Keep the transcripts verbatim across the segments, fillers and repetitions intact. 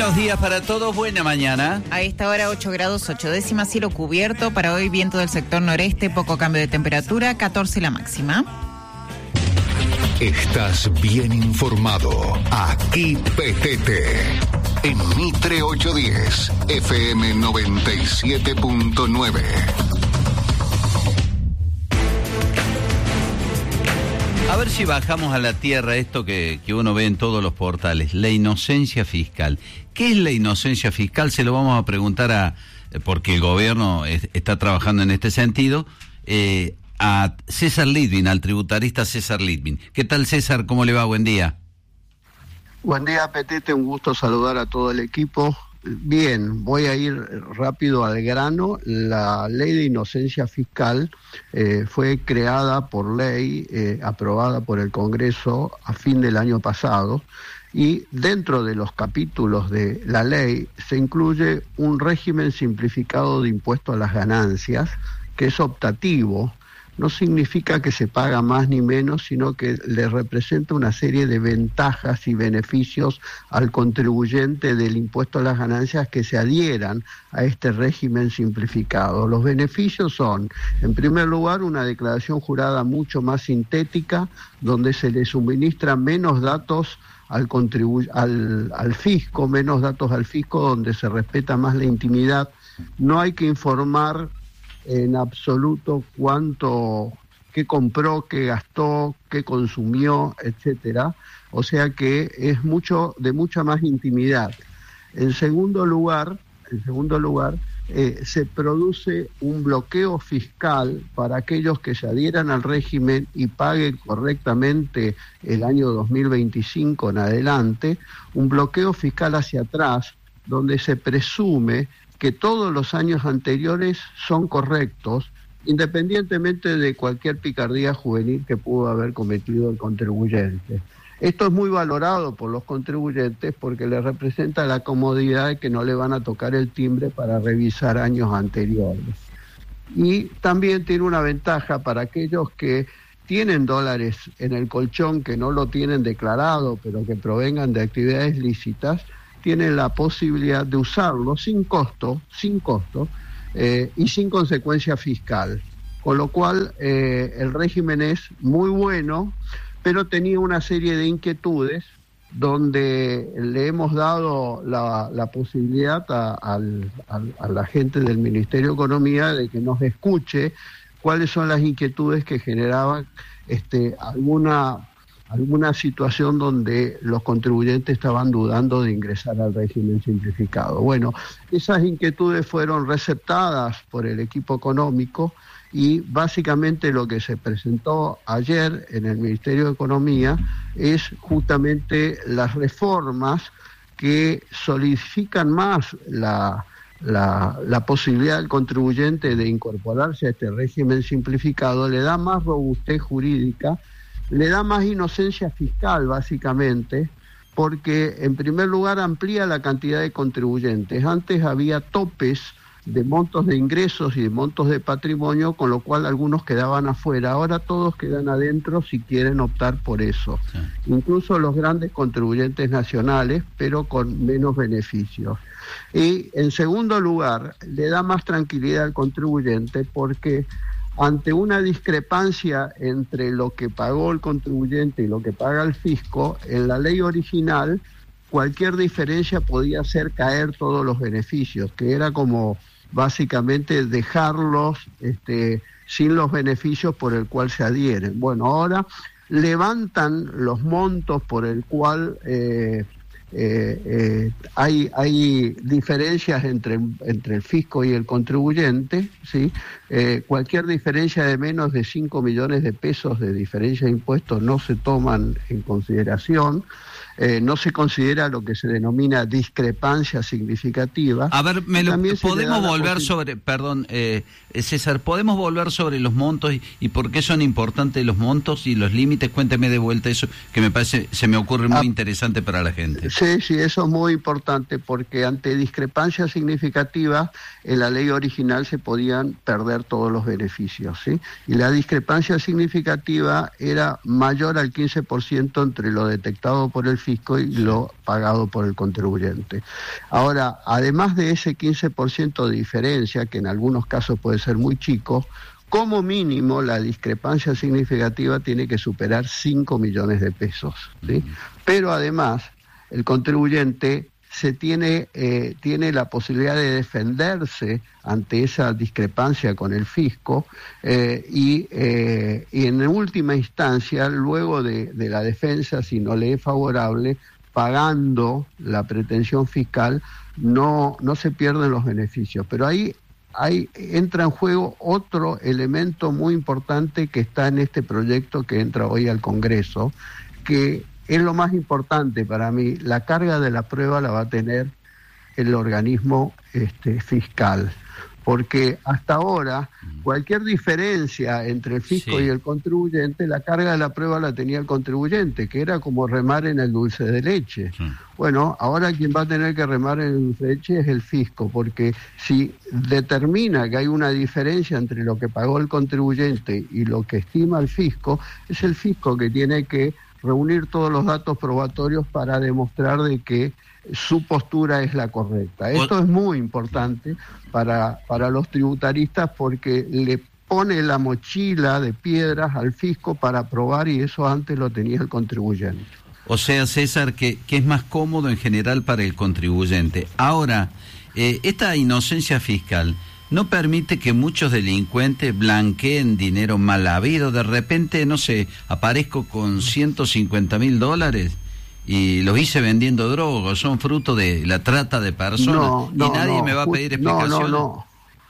Buenos días para todos, buena mañana. A esta hora ocho grados ocho décimas, cielo cubierto. Para hoy viento del sector noreste, poco cambio de temperatura, catorce la máxima. Estás bien informado. Aquí P T T. En Mitre ochocientos diez, F M noventa y siete punto nueve. A ver si bajamos a la tierra esto que, que uno ve en todos los portales, la inocencia fiscal. ¿Qué es la inocencia fiscal? Se lo vamos a preguntar a, porque el gobierno es, está trabajando en este sentido, eh, a César Litvin, al tributarista César Litvin. ¿Qué tal, César? ¿Cómo le va? Buen día. Buen día, Petete, un gusto saludar a todo el equipo. Bien, voy a ir rápido al grano. La ley de inocencia fiscal eh, fue creada por ley, eh, aprobada por el Congreso a fin del año pasado, y dentro de los capítulos de la ley se incluye un régimen simplificado de impuesto a las ganancias, que es optativo. No significa que se paga más ni menos, sino que le representa una serie de ventajas y beneficios al contribuyente del impuesto a las ganancias que se adhieran a este régimen simplificado. Los beneficios son, en primer lugar, una declaración jurada mucho más sintética, donde se le suministran menos datos al, contribu- al, al fisco, menos datos al fisco, donde se respeta más la intimidad. No hay que informar en absoluto cuánto, qué compró, qué gastó, qué consumió, etcétera. O sea que es mucho, de mucha más intimidad. En segundo lugar, en segundo lugar, eh, se produce un bloqueo fiscal para aquellos que se adhieran al régimen y paguen correctamente el año dos mil veinticinco en adelante, un bloqueo fiscal hacia atrás, donde se presume que todos los años anteriores son correctos, independientemente de cualquier picardía juvenil que pudo haber cometido el contribuyente. Esto es muy valorado por los contribuyentes porque les representa la comodidad de que no le van a tocar el timbre para revisar años anteriores. Y también tiene una ventaja para aquellos que tienen dólares en el colchón, que no lo tienen declarado, pero que provengan de actividades lícitas, tienen la posibilidad de usarlo sin costo, sin costo eh, y sin consecuencia fiscal. Con lo cual eh, el régimen es muy bueno, pero tenía una serie de inquietudes donde le hemos dado la, la posibilidad a, a, a, a la gente del Ministerio de Economía de que nos escuche cuáles son las inquietudes que generaban este, alguna... alguna situación donde los contribuyentes estaban dudando de ingresar al régimen simplificado. Bueno, esas inquietudes fueron receptadas por el equipo económico y básicamente lo que se presentó ayer en el Ministerio de Economía es justamente las reformas que solidifican más la, la, la posibilidad del contribuyente de incorporarse a este régimen simplificado, le da más robustez jurídica, le da más inocencia fiscal, básicamente, porque en primer lugar amplía la cantidad de contribuyentes. Antes había topes de montos de ingresos y de montos de patrimonio, con lo cual algunos quedaban afuera. Ahora todos quedan adentro si quieren optar por eso. Sí. Incluso los grandes contribuyentes nacionales, pero con menos beneficios. Y en segundo lugar, le da más tranquilidad al contribuyente porque ante una discrepancia entre lo que pagó el contribuyente y lo que paga el fisco, en la ley original cualquier diferencia podía hacer caer todos los beneficios, que era como básicamente dejarlos este, sin los beneficios por el cual se adhieren. Bueno, ahora levantan los montos por el cual eh, eh, eh, hay, hay diferencias entre, entre el fisco y el contribuyente, ¿sí? Eh, cualquier diferencia de menos de cinco millones de pesos de diferencia de impuestos no se toman en consideración. Eh, no se considera lo que se denomina discrepancia significativa. A ver, me lo, podemos volver sobre, perdón, eh, César, ¿podemos volver sobre los montos y, y por qué son importantes los montos y los límites? Cuénteme de vuelta eso, que me parece, se me ocurre muy ah, interesante para la gente. Sí, sí, eso es muy importante porque ante discrepancias significativas en la ley original se podían perder todos los beneficios, ¿sí? Y la discrepancia significativa era mayor al quince por ciento entre lo detectado por el fisco y lo pagado por el contribuyente. Ahora, además de ese quince por ciento de diferencia, que en algunos casos puede ser muy chico, como mínimo la discrepancia significativa tiene que superar cinco millones de pesos, ¿sí? Pero además, el contribuyente se tiene, eh, tiene la posibilidad de defenderse ante esa discrepancia con el fisco eh, y, eh, y en última instancia, luego de, de la defensa, si no le es favorable, pagando la pretensión fiscal, no, no se pierden los beneficios. Pero ahí, ahí entra en juego otro elemento muy importante que está en este proyecto que entra hoy al Congreso, que es lo más importante para mí. La carga de la prueba la va a tener el organismo este, fiscal, porque hasta ahora cualquier diferencia entre el fisco sí. y el contribuyente, la carga de la prueba la tenía el contribuyente, que era como remar en el dulce de leche. Sí. Bueno, ahora quien va a tener que remar en el dulce de leche es el fisco, porque si determina que hay una diferencia entre lo que pagó el contribuyente y lo que estima el fisco, es el fisco que tiene que reunir todos los datos probatorios para demostrar de que su postura es la correcta. Esto es muy importante para, para los tributaristas porque le pone la mochila de piedras al fisco para probar, y eso antes lo tenía el contribuyente. O sea, César, que, que es más cómodo en general para el contribuyente. Ahora, eh, esta inocencia fiscal no permite que muchos delincuentes blanqueen dinero mal habido. De repente, no sé, aparezco con ciento cincuenta mil dólares y los hice vendiendo drogas, son fruto de la trata de personas, no, no, y nadie no, me va a pedir explicaciones. No, no, no.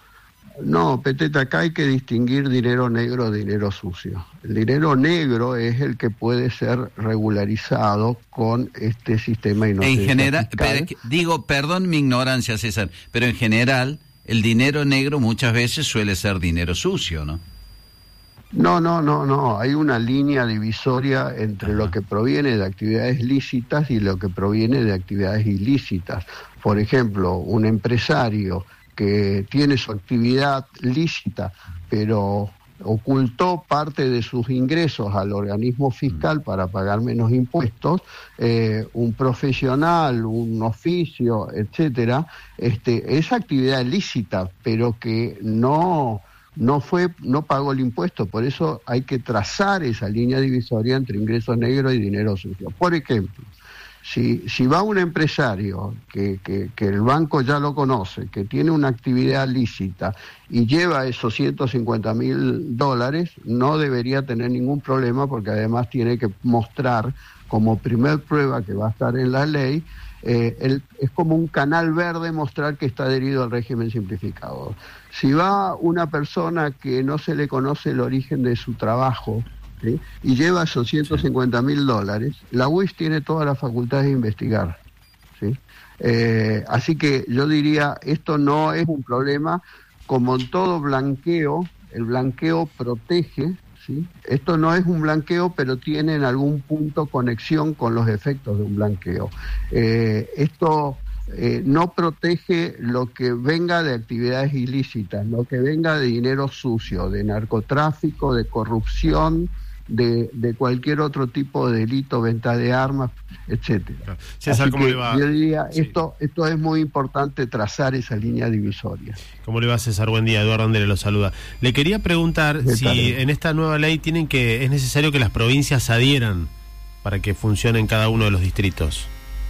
No, Petete, acá hay que distinguir dinero negro de dinero sucio. El dinero negro es el que puede ser regularizado con este sistema inocencia En general, fiscal. pero, digo, perdón mi ignorancia, César, pero en general el dinero negro muchas veces suele ser dinero sucio, ¿no? No, no, no, no. Hay una línea divisoria entre Ajá. lo que proviene de actividades lícitas y lo que proviene de actividades ilícitas. Por ejemplo, un empresario que tiene su actividad lícita, pero ocultó parte de sus ingresos al organismo fiscal para pagar menos impuestos, eh, un profesional, un oficio, etcétera, este, esa actividad lícita, pero que no, no fue, no pagó el impuesto. Por eso hay que trazar esa línea divisoria entre ingresos negros y dinero sucio. Por ejemplo, Si, si va un empresario que, que, que el banco ya lo conoce, que tiene una actividad lícita y lleva esos ciento cincuenta mil dólares, no debería tener ningún problema, porque además tiene que mostrar como primer prueba que va a estar en la ley, eh, el, es como un canal verde mostrar que está adherido al régimen simplificado. Si va una persona que no se le conoce el origen de su trabajo, ¿sí?, y lleva esos ciento cincuenta mil dólares, la U I S tiene todas las facultades de investigar, ¿sí? Eh, así que yo diría, esto no es un problema. Como en todo blanqueo, el blanqueo protege, ¿sí? Esto no es un blanqueo, pero tiene en algún punto conexión con los efectos de un blanqueo. Eh, esto eh, no protege lo que venga de actividades ilícitas, lo que venga de dinero sucio, de narcotráfico, de corrupción, De, de cualquier otro tipo de delito, venta de armas, etcétera. César, ¿cómo le va? Yo diría, sí. esto, esto es muy importante, trazar esa línea divisoria. ¿Cómo le va, César? Buen día, Eduardo Andere lo saluda. Le quería preguntar si en esta nueva ley tienen que es necesario que las provincias adhieran para que funcione en cada uno de los distritos.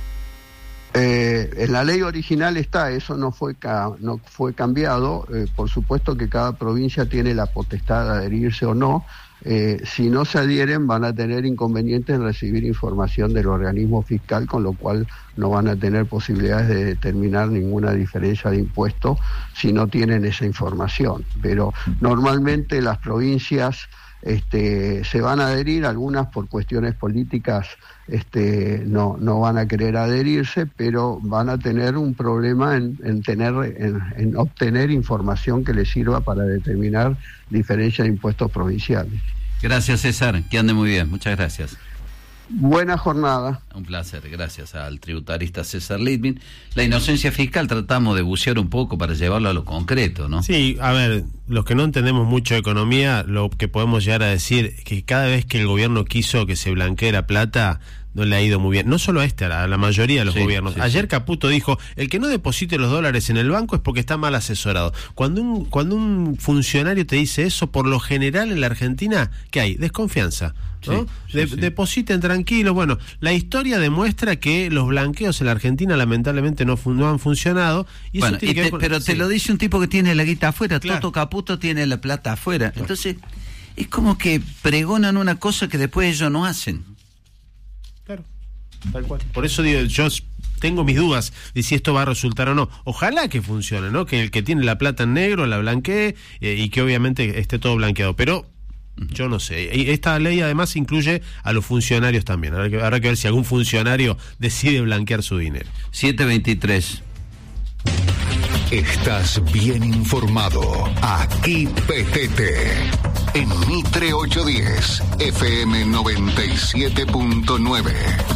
Eh, en la ley original está, eso no fue ca no fue cambiado. Eh, por supuesto que cada provincia tiene la potestad de adherirse o no. Eh, si no se adhieren, van a tener inconvenientes en recibir información del organismo fiscal, con lo cual no van a tener posibilidades de determinar ninguna diferencia de impuesto si no tienen esa información. Pero normalmente las provincias este, se van a adherir, algunas por cuestiones políticas este, no, no van a querer adherirse, pero van a tener un problema en, en, tener, en, en obtener información que les sirva para determinar diferencias de impuestos provinciales. Gracias, César, que ande muy bien, muchas gracias. Buena jornada. Un placer, gracias al tributarista César Litvin. La inocencia fiscal tratamos de bucear un poco para llevarlo a lo concreto, ¿no? Sí, a ver, los que no entendemos mucho de economía, lo que podemos llegar a decir es que cada vez que el gobierno quiso que se blanquee la plata, no le ha ido muy bien. No solo a este, a la, a la mayoría de los sí, gobiernos. Sí, Ayer sí. Caputo dijo, el que no deposite los dólares en el banco es porque está mal asesorado. Cuando un, cuando un funcionario te dice eso, por lo general en la Argentina, ¿qué hay? Desconfianza. ¿no? Sí, sí, de, sí. Depositen tranquilos. Bueno, la historia demuestra que los blanqueos en la Argentina lamentablemente no, fun- no han funcionado. Y bueno, eso tiene y que te, ver con... pero sí. te lo dice un tipo que tiene la guita afuera. Claro. Toto Caputo tiene la plata afuera. Claro. Entonces, es como que pregonan una cosa que después ellos no hacen. Claro, tal cual. Por eso digo, yo tengo mis dudas de si esto va a resultar o no. Ojalá que funcione, ¿no? Que el que tiene la plata en negro la blanquee eh, y que obviamente esté todo blanqueado. Pero yo no sé. Esta ley además incluye a los funcionarios también. Habrá que, habrá que ver si algún funcionario decide blanquear su dinero. siete veintitrés. Estás bien informado. Aquí P T T. En Mitre ochocientos diez, F M noventa y siete punto nueve.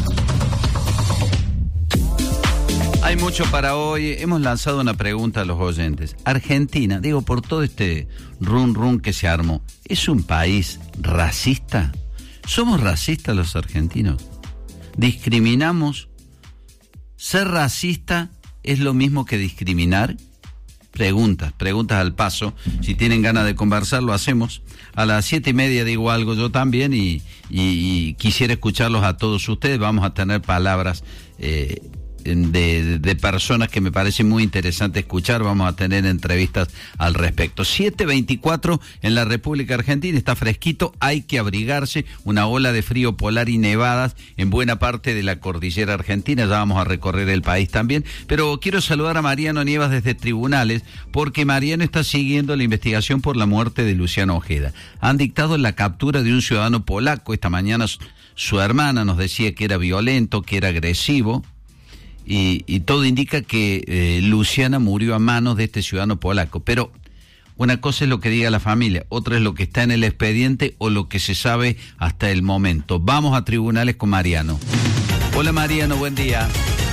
Hay mucho para hoy. Hemos lanzado una pregunta a los oyentes. Argentina, digo, por todo este run run que se armó, ¿es un país racista? ¿Somos racistas los argentinos? ¿Discriminamos? ¿Ser racista es lo mismo que discriminar? Preguntas, preguntas al paso. Si tienen ganas de conversar, lo hacemos. A las siete y media digo algo yo también y, y, y quisiera escucharlos a todos ustedes. Vamos a tener palabras eh, de, de personas que me parece muy interesante escuchar. Vamos a tener entrevistas al respecto. siete veinticuatro en la República Argentina, está fresquito, hay que abrigarse. Una ola de frío polar y nevadas en buena parte de la cordillera argentina. Ya vamos a recorrer el país también, pero quiero saludar a Mariano Nievas desde Tribunales, porque Mariano está siguiendo la investigación por la muerte de Luciano Ojeda. Han dictado la captura de un ciudadano polaco. Esta mañana su hermana nos decía que era violento, que era agresivo. Y, y todo indica que eh, Luciana murió a manos de este ciudadano polaco. Pero una cosa es lo que diga la familia, otra es lo que está en el expediente o lo que se sabe hasta el momento. Vamos a Tribunales con Mariano. Hola Mariano, buen día.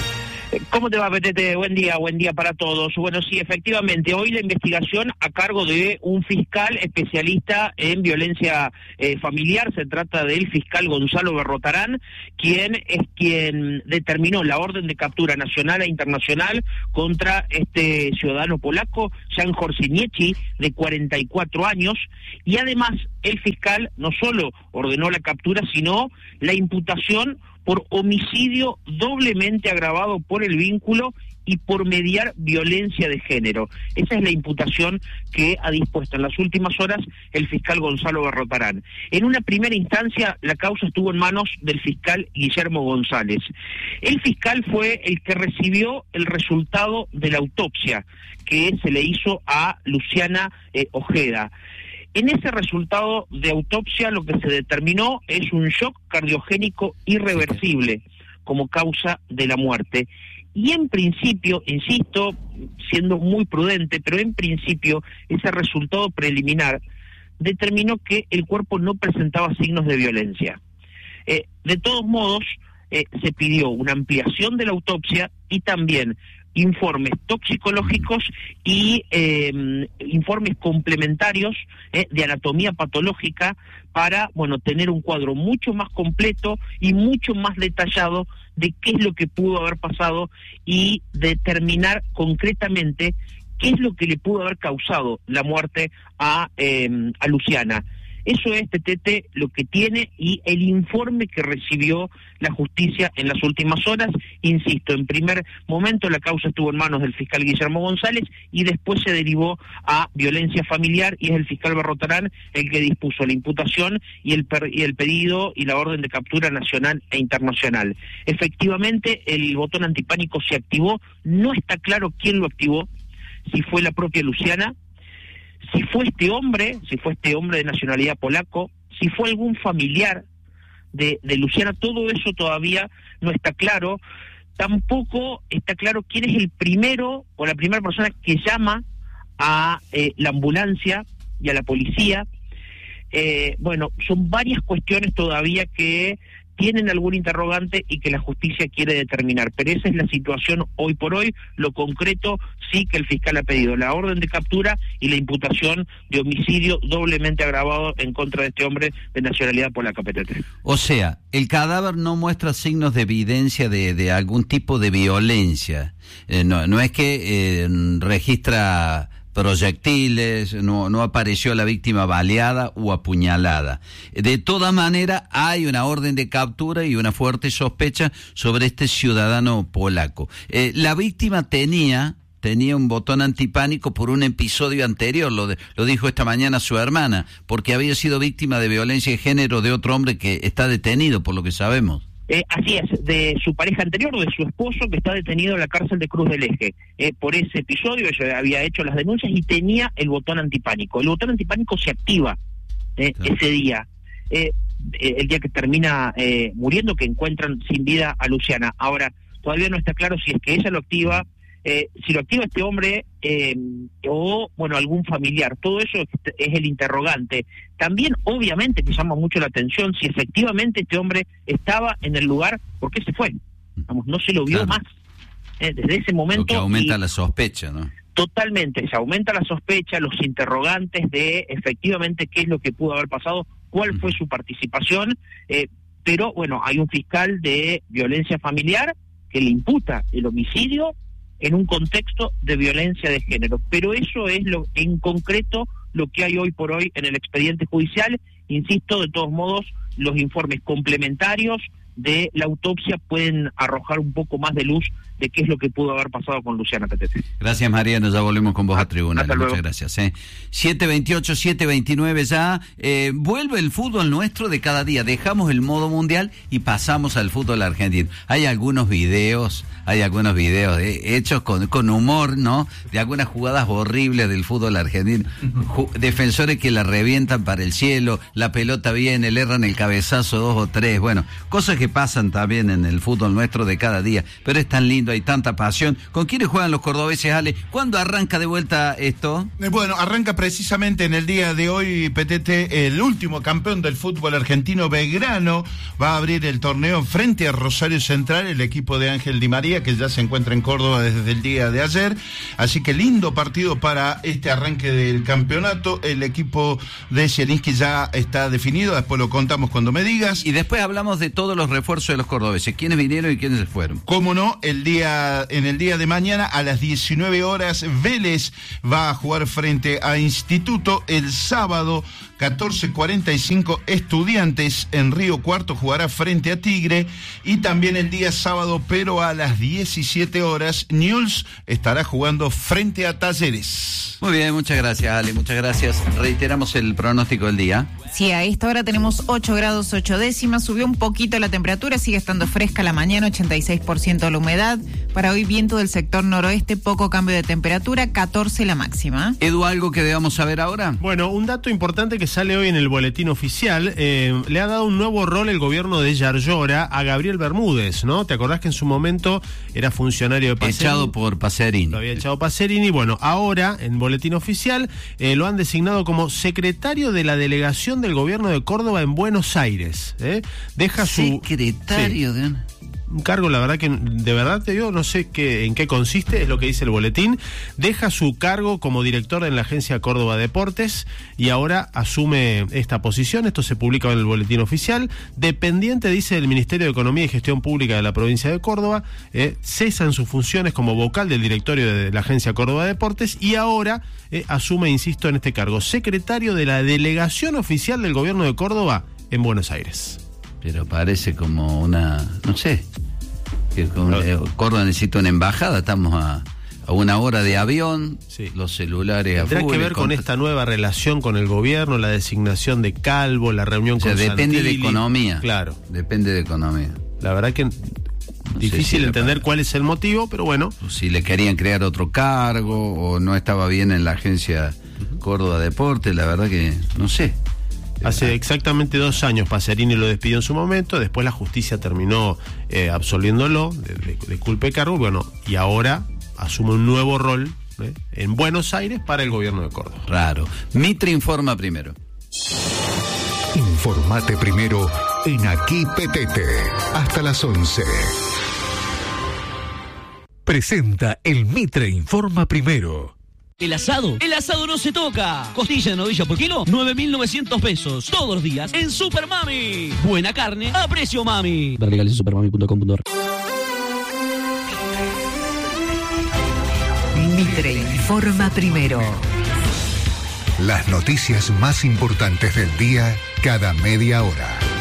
¿Cómo te va, Petete? Buen día, buen día para todos. Bueno, sí, efectivamente, hoy la investigación a cargo de un fiscal especialista en violencia eh, familiar. Se trata del fiscal Gonzalo Berrotarán, quien es quien determinó la orden de captura nacional e internacional contra este ciudadano polaco, Jan Horsiniecki, de cuarenta y cuatro años, y además el fiscal no solo ordenó la captura, sino la imputación por homicidio doblemente agravado por el vínculo y por mediar violencia de género. Esa es la imputación que ha dispuesto en las últimas horas el fiscal Gonzalo Berrotarán. En una primera instancia, la causa estuvo en manos del fiscal Guillermo González. El fiscal fue el que recibió el resultado de la autopsia que se le hizo a Luciana eh, Ojeda. En ese resultado de autopsia lo que se determinó es un shock cardiogénico irreversible como causa de la muerte. Y en principio, insisto, siendo muy prudente, pero en principio ese resultado preliminar determinó que el cuerpo no presentaba signos de violencia. Eh, de todos modos, eh, se pidió una ampliación de la autopsia y también informes toxicológicos y eh, informes complementarios eh, de anatomía patológica para, bueno, tener un cuadro mucho más completo y mucho más detallado de qué es lo que pudo haber pasado y determinar concretamente qué es lo que le pudo haber causado la muerte a, eh, a Luciana. Eso es, Petete, lo que tiene y el informe que recibió la justicia en las últimas horas. Insisto, en primer momento la causa estuvo en manos del fiscal Guillermo González y después se derivó a violencia familiar y es el fiscal Berrotarán el que dispuso la imputación y el, per- y el pedido y la orden de captura nacional e internacional. Efectivamente, el botón antipánico se activó. No está claro quién lo activó, si fue la propia Luciana, si fue este hombre, si fue este hombre de nacionalidad polaco, si fue algún familiar de, de Luciana. Todo eso todavía no está claro. Tampoco está claro quién es el primero o la primera persona que llama a eh, la ambulancia y a la policía. Eh, bueno, son varias cuestiones todavía que tienen algún interrogante y que la justicia quiere determinar. Pero esa es la situación hoy por hoy. Lo concreto sí que el fiscal ha pedido la orden de captura y la imputación de homicidio doblemente agravado en contra de este hombre de nacionalidad polaca, P T T. O sea, el cadáver no muestra signos de evidencia de, de algún tipo de violencia. Eh, no, no es que eh, registra proyectiles, no, no apareció la víctima baleada o apuñalada. De toda manera, hay una orden de captura y una fuerte sospecha sobre este ciudadano polaco. Eh, la víctima tenía... tenía un botón antipánico por un episodio anterior, lo, de, lo dijo esta mañana su hermana, porque había sido víctima de violencia de género de otro hombre que está detenido, por lo que sabemos. Eh, así es, de su pareja anterior, de su esposo, que está detenido en la cárcel de Cruz del Eje. Eh, por ese episodio ella había hecho las denuncias y tenía el botón antipánico. El botón antipánico se activa eh, claro. ese día, eh, eh, el día que termina eh, muriendo, que encuentran sin vida a Luciana. Ahora, todavía no está claro si es que ella lo activa, eh, si lo activa este hombre eh, o, bueno, algún familiar. Todo eso es, es el interrogante. También, obviamente, que llama mucho la atención si efectivamente este hombre estaba en el lugar, ¿por qué se fue? Vamos, no se lo vio claro. más. Eh, desde ese momento... Lo que aumenta y, la sospecha, ¿no? Totalmente, se aumenta la sospecha, los interrogantes de efectivamente qué es lo que pudo haber pasado, cuál uh-huh. fue su participación, eh, pero, bueno, hay un fiscal de violencia familiar que le imputa el homicidio en un contexto de violencia de género. Pero eso es lo en concreto lo que hay hoy por hoy en el expediente judicial. Insisto, de todos modos, los informes complementarios de la autopsia pueden arrojar un poco más de luz de qué es lo que pudo haber pasado con Luciana P T T. Gracias, Mariano, ya volvemos con vos a tribunal. Muchas gracias. ¿eh? siete veintiocho, siete veintinueve ya. Eh, vuelve el fútbol nuestro de cada día. Dejamos el modo mundial y pasamos al fútbol argentino. Hay algunos videos, hay algunos videos eh, hechos con, con humor, ¿no? De algunas jugadas horribles del fútbol argentino. Ju- defensores que la revientan para el cielo, la pelota viene, le erran el cabezazo dos o tres. Bueno, cosas que pasan también en el fútbol nuestro de cada día. Pero es tan lindo, hay tanta pasión. ¿Con quiénes juegan los cordobeses, Ale? ¿Cuándo arranca de vuelta esto? Eh, bueno, arranca precisamente en el día de hoy, P T T, el último campeón del fútbol argentino, Belgrano, va a abrir el torneo frente a Rosario Central, el equipo de Ángel Di María, que ya se encuentra en Córdoba desde el día de ayer. Así que lindo partido para este arranque del campeonato. El equipo de Zielinski ya está definido, después lo contamos cuando me digas. Y después hablamos de todos los refuerzos de los cordobeses, quiénes vinieron y quiénes se fueron. Cómo no, el día, en el día de mañana a las diecinueve horas Vélez va a jugar frente a Instituto. El sábado catorce cuarenta y cinco Estudiantes en Río Cuarto jugará frente a Tigre. Y también el día sábado, pero a las diecisiete horas, Newell's estará jugando frente a Talleres. Muy bien, muchas gracias, Ale, muchas gracias. Reiteramos el pronóstico del día. Sí, a esta hora tenemos ocho grados ocho décimas, subió un poquito la temperatura, sigue estando fresca la mañana, ochenta y seis por ciento la humedad. Para hoy viento del sector noroeste, poco cambio de temperatura, catorce la máxima. Edu, ¿algo que debamos saber ahora? Bueno, un dato importante que sale hoy en el boletín oficial, eh, le ha dado un nuevo rol el gobierno de Yarlora a Gabriel Bermúdez, ¿no? ¿Te acordás que en su momento era funcionario de Pacerini? Echado por Pacerini. Lo había echado Pacerini. Bueno, ahora en boletín oficial eh, lo han designado como secretario de la delegación del gobierno de Córdoba en Buenos Aires. ¿eh? Deja su secretario sí. de un cargo, la verdad que de verdad te digo, no sé qué, en qué consiste, es lo que dice el boletín. Deja su cargo como director en la agencia Córdoba Deportes y ahora asume esta posición. Esto se publica en el boletín oficial. Dependiente, dice, del Ministerio de Economía y Gestión Pública de la provincia de Córdoba. Eh, cesa en sus funciones como vocal del directorio de la agencia Córdoba Deportes y ahora eh, asume, insisto, en este cargo, secretario de la delegación oficial del gobierno de Córdoba en Buenos Aires. Pero parece como una, no sé, que con, eh, Córdoba necesita una embajada, estamos a, a una hora de avión, sí. Los celulares a full. Tendrá que ver con, con esta nueva relación con el gobierno, la designación de Calvo, la reunión o sea, con depende Santilli. de economía. Claro. Depende de economía. La verdad que... Difícil sí, sí, entender cuál es el motivo, pero bueno. Si le querían crear otro cargo o no estaba bien en la agencia Córdoba Deportes, la verdad que no sé. Hace exactamente dos años Pacerini lo despidió en su momento, después la justicia terminó eh, absolviéndolo de, de, de culpa y cargo, bueno, y ahora asume un nuevo rol ¿eh? en Buenos Aires para el gobierno de Córdoba. Raro. Mitre informa primero. Informate primero en Aquí Petete. Hasta las once. Presenta el Mitre Informa Primero. El asado, el asado no se toca. Costilla de novilla por kilo, nueve mil novecientos pesos. Todos los días en Super Mami. Buena carne a precio mami. Ver legales en supermami punto com punto ar. Mitre Informa Primero. Las noticias más importantes del día cada media hora.